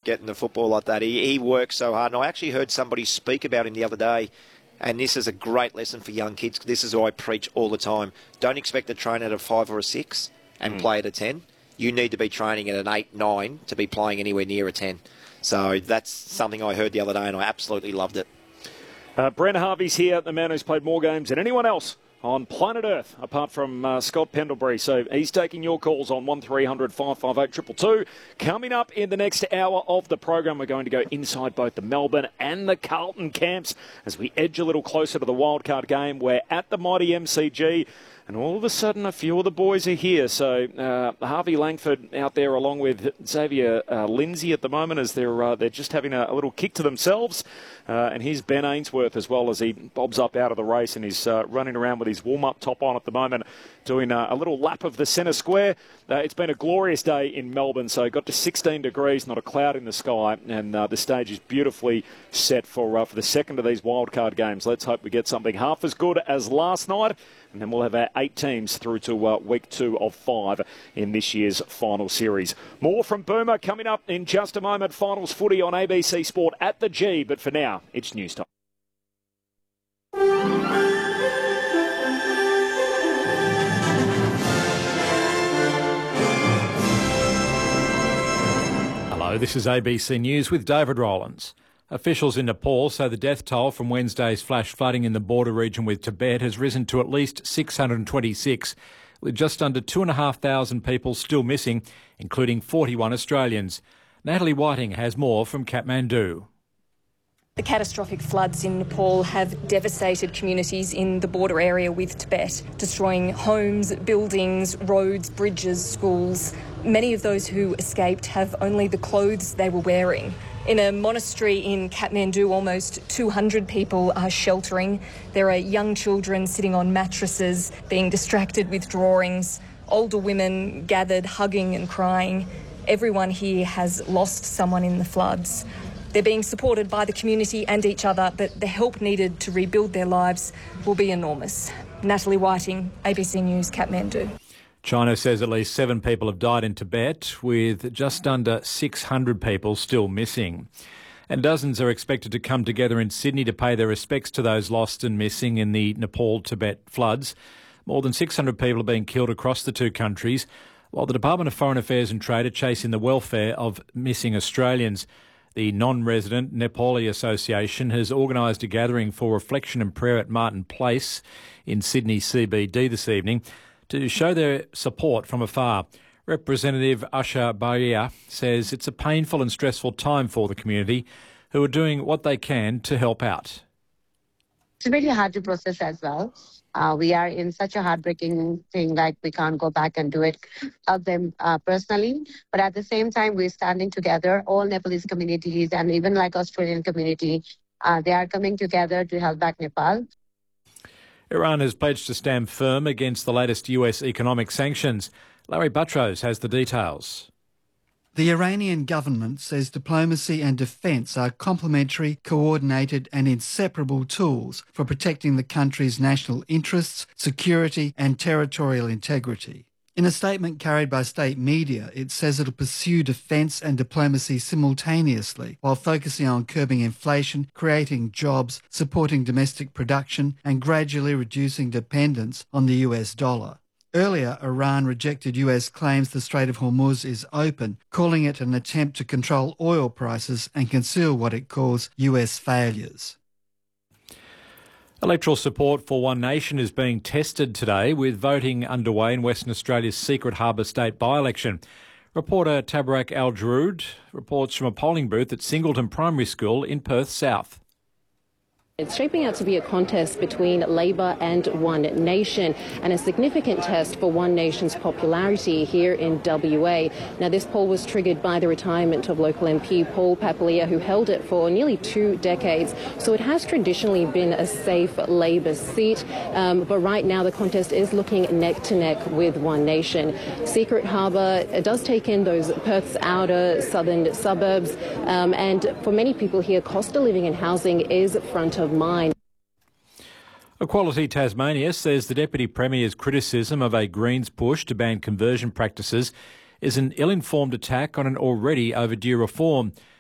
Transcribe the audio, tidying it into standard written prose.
getting the football like that. He works so hard. And I actually heard somebody speak about him the other day, and this is a great lesson for young kids. This is what I preach all the time. Don't expect to train at a 5 or a 6 and play at a 10. You need to be training at an 8, 9 to be playing anywhere near a 10. So that's something I heard the other day, and I absolutely loved it. Brent Harvey's here, the man who's played more games than anyone else on planet Earth, apart from Scott Pendlebury. So he's taking your calls on 1300 558 222. Coming up in the next hour of the program, we're going to go inside both the Melbourne and the Carlton camps as we edge a little closer to the wildcard game. We're at the mighty MCG. And all of a sudden, a few of the boys are here. So Harvey Langford out there along with Xavier Lindsay at the moment as they're just having a little kick to themselves. And here's Ben Ainsworth as well as he bobs up out of the race and he's running around with his warm-up top on at the moment, doing a little lap of the centre square. It's been a glorious day in Melbourne, so got to 16 degrees, not a cloud in the sky, and the stage is beautifully set for the second of these wildcard games. Let's hope we get something half as good as last night. And then we'll have our 8 teams through to week 2 of 5 in this year's final series. More from Boomer coming up in just a moment. Finals footy on ABC Sport at the G. But for now, it's news time. Hello, this is ABC News with David Rowlands. Officials in Nepal say the death toll from Wednesday's flash flooding in the border region with Tibet has risen to at least 626, with just under 2,500 people still missing, including 41 Australians. Natalie Whiting has more from Kathmandu. The catastrophic floods in Nepal have devastated communities in the border area with Tibet, destroying homes, buildings, roads, bridges, schools. Many of those who escaped have only the clothes they were wearing. In a monastery in Kathmandu, almost 200 people are sheltering. There are young children sitting on mattresses, being distracted with drawings, older women gathered, hugging and crying. Everyone here has lost someone in the floods. They're being supported by the community and each other, but the help needed to rebuild their lives will be enormous. Natalie Whiting, ABC News, Kathmandu. China says at least 7 people have died in Tibet, with just under 600 people still missing. And dozens are expected to come together in Sydney to pay their respects to those lost and missing in the Nepal-Tibet floods. More than 600 people are being killed across the two countries, while the Department of Foreign Affairs and Trade are chasing the welfare of missing Australians. The non-resident Nepali Association has organised a gathering for reflection and prayer at Martin Place in Sydney CBD this evening to show their support from afar. Representative Asha Baria says it's a painful and stressful time for the community, who are doing what they can to help out. It's really hard to process as well. We are in such a heartbreaking thing, like we can't go back and do it, help them personally. But at the same time, we're standing together, all Nepalese communities and even like Australian community, they are coming together to help back Nepal. Iran has pledged to stand firm against the latest US economic sanctions. Larry Buttrose has the details. The Iranian government says diplomacy and defence are complementary, coordinated and inseparable tools for protecting the country's national interests, security and territorial integrity. In a statement carried by state media, it says it'll pursue defence and diplomacy simultaneously while focusing on curbing inflation, creating jobs, supporting domestic production and gradually reducing dependence on the US dollar. Earlier, Iran rejected US claims the Strait of Hormuz is open, calling it an attempt to control oil prices and conceal what it calls US failures. Electoral support for One Nation is being tested today, with voting underway in Western Australia's Secret Harbour State by-election. Reporter Tabarak Al-Jaroud reports from a polling booth at Singleton Primary School in Perth South. It's shaping out to be a contest between Labor and One Nation, and a significant test for One Nation's popularity here in WA. Now, this poll was triggered by the retirement of local MP Paul Papalia, who held it for nearly 2 decades. So it has traditionally been a safe Labor seat, but right now the contest is looking neck to neck with One Nation. Secret Harbour does take in those Perth's outer southern suburbs, and for many people here, cost of living and housing is front of mind. Equality Tasmania says the Deputy Premier's criticism of a Greens push to ban conversion practices is an ill-informed attack on an already overdue reform.